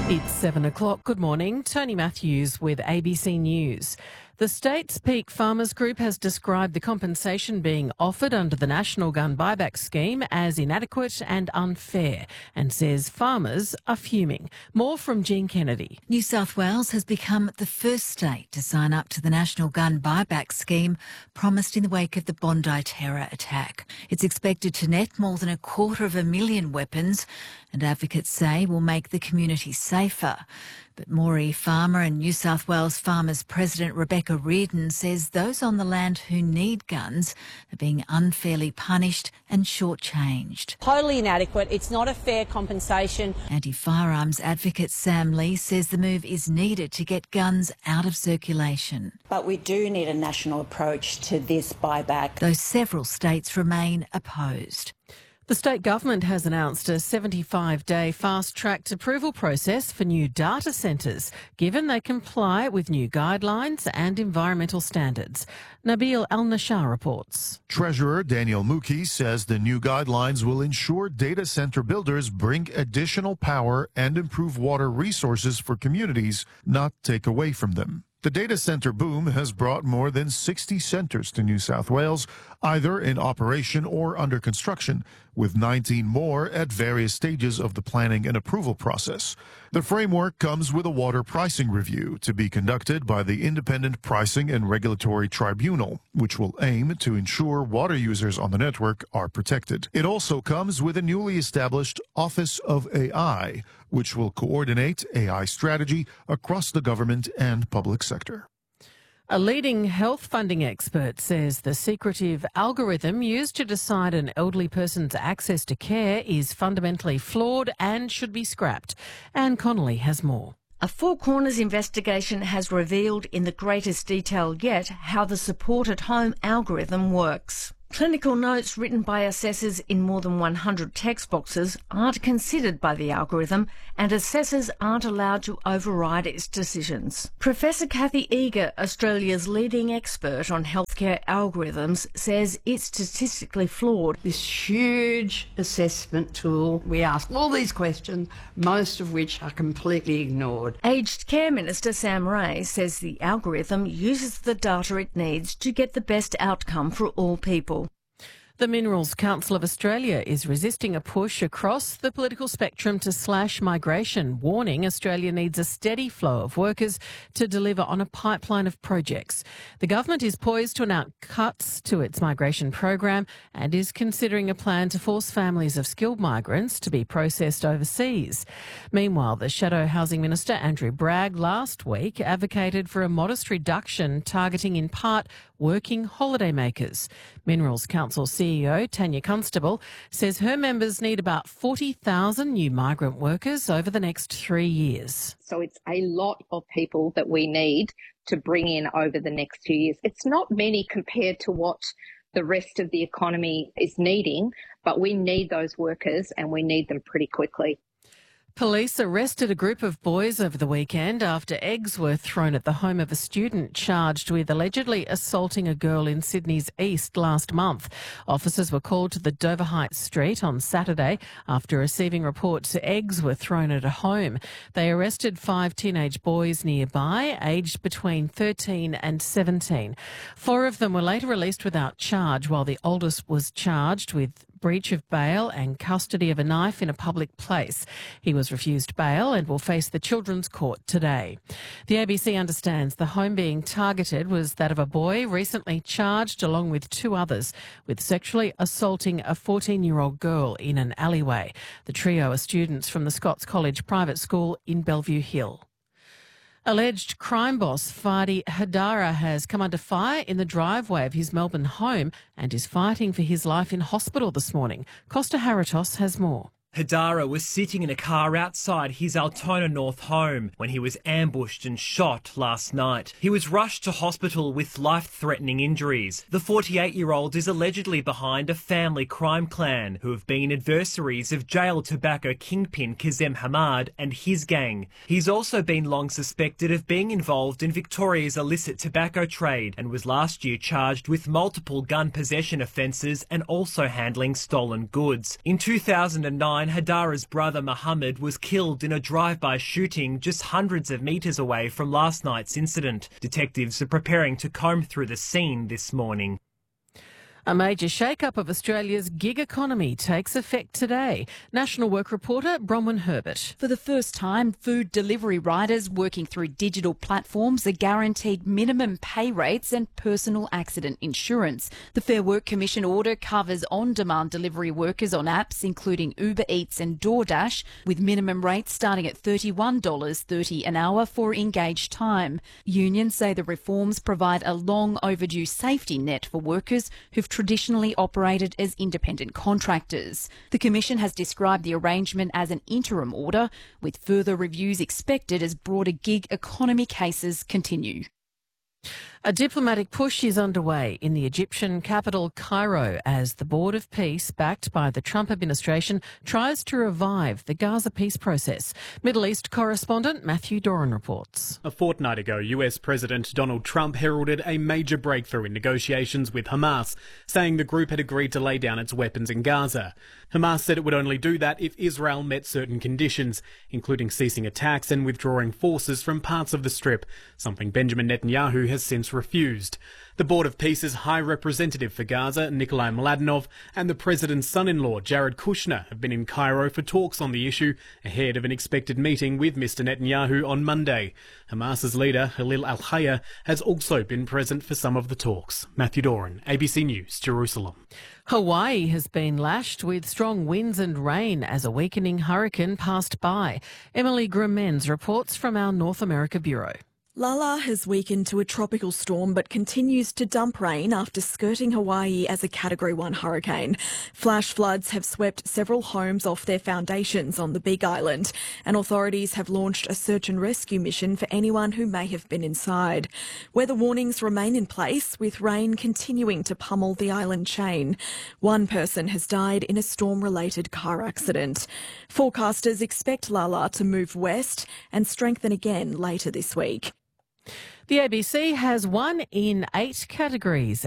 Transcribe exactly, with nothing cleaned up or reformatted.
It's seven o'clock. Good morning. Tony Matthews with A B C News. The state's Peak Farmers Group has described the compensation being offered under the National Gun Buyback Scheme as inadequate and unfair and says farmers are fuming. More from Jean Kennedy. New South Wales has become the first state to sign up to the National Gun Buyback Scheme promised in the wake of the Bondi terror attack. It's expected to net more than a quarter of a million weapons and advocates say will make the community safer. But Moree Farmer and New South Wales Farmers President Rebecca Reardon says those on the land who need guns are being unfairly punished and shortchanged. Totally inadequate. It's not a fair compensation. Anti-firearms advocate Sam Lee says the move is needed to get guns out of circulation. But we do need a national approach to this buyback. Though several states remain opposed. The state government has announced a seventy-five day fast-tracked approval process for new data centres, given they comply with new guidelines and environmental standards. Nabil Al-Nashar reports. Treasurer Daniel Mookie says the new guidelines will ensure data centre builders bring additional power and improve water resources for communities, not take away from them. The data centre boom has brought more than sixty centres to New South Wales, either in operation or under construction, with nineteen more at various stages of the planning and approval process. The framework comes with a water pricing review to be conducted by the Independent Pricing and Regulatory Tribunal, which will aim to ensure water users on the network are protected. It also comes with a newly established Office of A I, which will coordinate A I strategy across the government and public sector. A leading health funding expert says the secretive algorithm used to decide an elderly person's access to care is fundamentally flawed and should be scrapped. Anne Connolly has more. A Four Corners investigation has revealed in the greatest detail yet how the Support at Home algorithm works. Clinical notes written by assessors in more than one hundred text boxes aren't considered by the algorithm, and assessors aren't allowed to override its decisions. Professor Kathy Eager, Australia's leading expert on healthcare algorithms, says it's statistically flawed. This huge assessment tool, we ask all these questions, most of which are completely ignored. Aged Care Minister Sam Ray says the algorithm uses the data it needs to get the best outcome for all people. The Minerals Council of Australia is resisting a push across the political spectrum to slash migration, warning Australia needs a steady flow of workers to deliver on a pipeline of projects. The government is poised to announce cuts to its migration program and is considering a plan to force families of skilled migrants to be processed overseas. Meanwhile, the Shadow Housing Minister Andrew Bragg last week advocated for a modest reduction targeting in part working holidaymakers. Minerals Council C E O Tanya Constable says her members need about forty thousand new migrant workers over the next three years. So it's a lot of people that we need to bring in over the next few years. It's not many compared to what the rest of the economy is needing, but we need those workers and we need them pretty quickly. Police arrested a group of boys over the weekend after eggs were thrown at the home of a student charged with allegedly assaulting a girl in Sydney's East last month. Officers were called to the Dover Heights Street on Saturday after receiving reports eggs were thrown at a home. They arrested five teenage boys nearby, aged between thirteen and seventeen. Four of them were later released without charge, while the oldest was charged with breach of bail and custody of a knife in a public place. He was refused bail and will face the Children's Court today. The A B C understands the home being targeted was that of a boy recently charged along with two others with sexually assaulting a fourteen-year-old girl in an alleyway. The trio are students from the Scots College private school in Bellevue Hill. Alleged crime boss Fadi Hadara has come under fire in the driveway of his Melbourne home and is fighting for his life in hospital this morning. Costa Haratos has more. Hadara was sitting in a car outside his Altona North home when he was ambushed and shot last night. He was rushed to hospital with life-threatening injuries. The forty-eight-year-old is allegedly behind a family crime clan who have been adversaries of jail tobacco kingpin Kazem Hamad and his gang. He's also been long suspected of being involved in Victoria's illicit tobacco trade and was last year charged with multiple gun possession offences and also handling stolen goods. In two thousand nine, twenty-nine, Hadara's brother Mohammed was killed in a drive-by shooting just hundreds of metres away from last night's incident. Detectives are preparing to comb through the scene this morning. A major shake-up of Australia's gig economy takes effect today. National Work reporter Bronwyn Herbert. For the first time, food delivery riders working through digital platforms are guaranteed minimum pay rates and personal accident insurance. The Fair Work Commission order covers on-demand delivery workers on apps including Uber Eats and DoorDash, with minimum rates starting at thirty-one dollars thirty an hour for engaged time. Unions say the reforms provide a long overdue safety net for workers who've traditionally operated as independent contractors. The Commission has described the arrangement as an interim order, with further reviews expected as broader gig economy cases continue. A diplomatic push is underway in the Egyptian capital Cairo as the Board of Peace, backed by the Trump administration, tries to revive the Gaza peace process. Middle East correspondent Matthew Doran reports. A fortnight ago, U S President Donald Trump heralded a major breakthrough in negotiations with Hamas, saying the group had agreed to lay down its weapons in Gaza. Hamas said it would only do that if Israel met certain conditions, including ceasing attacks and withdrawing forces from parts of the Strip, something Benjamin Netanyahu has since refused. The Board of Peace's High Representative for Gaza, Nikolai Mladenov, and the President's son-in-law, Jared Kushner, have been in Cairo for talks on the issue ahead of an expected meeting with Mister Netanyahu on Monday. Hamas's leader, Halil al-Hayya, has also been present for some of the talks. Matthew Doran, A B C News, Jerusalem. Hawaii has been lashed with strong winds and rain as a weakening hurricane passed by. Emily Grimens reports from our North America Bureau. Lala has weakened to a tropical storm but continues to dump rain after skirting Hawaii as a Category one hurricane. Flash floods have swept several homes off their foundations on the Big Island, and authorities have launched a search and rescue mission for anyone who may have been inside. Weather warnings remain in place, with rain continuing to pummel the island chain. One person has died in a storm-related car accident. Forecasters expect Lala to move west and strengthen again later this week. The A B C has won in eight categories